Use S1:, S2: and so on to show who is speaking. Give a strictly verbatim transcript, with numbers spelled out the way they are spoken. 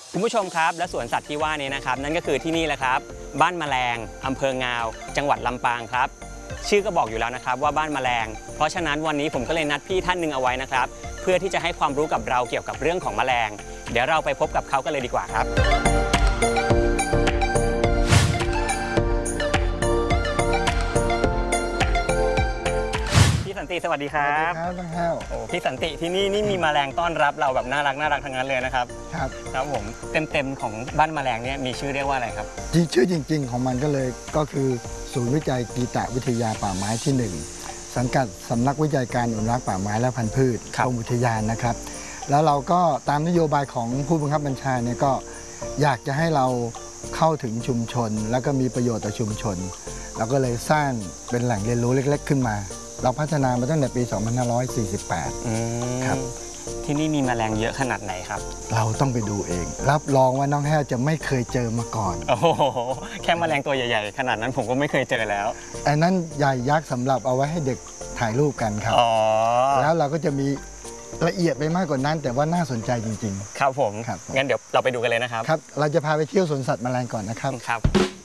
S1: คุณผู้ชมครับและสวนสัตว์ที่ว่านี้นะครับนั่นก็คือที่นี่แหละครับบ้านแมลงอำเภองาวจังหวัดลำปางครับชื่อก็บอกอยู่แล้วนะครับว่าบ้านแมลงเพราะฉะนั้นวันนี้ผมก็เลยนัดพี่ท่านหนึ่งเอาไว้นะครับเพื่อที่จะให้ความรู้กับเราเกี่ยวกับเรื่องของแมลงเดี๋ยวเราไปพบกับเขากันเลยดีกว่าครับสันติสวัสดีครับ
S2: สวัสดีครับน้องแห้ว
S1: โอ้พี่สันติที่นี่นี่มีแมลงต้อนรับเราแบบน่ารักน่ารักทั้งนั้นเลยนะครับ
S2: ครับ
S1: ครับผมเต็มๆของบ้านแมลงเนี่ยมีชื่อเรียกว่าอะไรครับ
S2: จริงชื่อจริงๆของมันก็เลยก็คือศูนย์วิจัยกีตวิทยาป่าไม้ที่หนึ่งสังกัดสำนักวิจัยการอนุรักษ์ป่าไม้และพันธุ์พืชกรมอุทยานนะครับแล้วเราก็ตามนโยบายของผู้บังคับบัญชาเนี่ยก็อยากจะให้เราเข้าถึงชุมชนแล้วก็มีประโยชน์ต่อชุมชนเราก็เลยสร้างเป็นแหล่งเรียนรู้เล็กๆขึ้นมาเราพัฒนามาตั้งแต่ปี สองพันห้าร้อยสี่สิบแปด ครับ
S1: ที่นี่มีแมลงเยอะขนาดไหนครับ
S2: เราต้องไปดูเองรับรองว่าน้องแห้วจะไม่เคยเจอมาก่อน
S1: โอ้โหแค่แมลงตัวใหญ่ๆขนาดนั้นผมก็ไม่เคยเจอแล้ว
S2: อันนั้นใหญ่ยักษ์สำหรับเอาไว้ให้เด็กถ่ายรูปกันครับแล้วเราก็จะมีละเอียดไปมากกว่านั้นแต่ว่าน่าสนใจจริง
S1: ๆครับผมงั้นเดี๋ยวเราไปดูกันเลยนะครับ
S2: ครับเราจะพาไปเที่ยวสวนสัตว์แมลงก่อนนะครับ
S1: ครับ